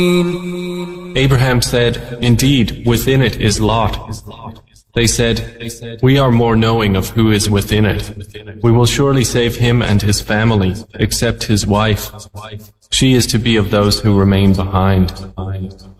Abraham said, "Indeed, within it is Lot." They said, "We are more knowing of who is within it. We will surely save him and his family, except his wife. She is to be of those who remain behind."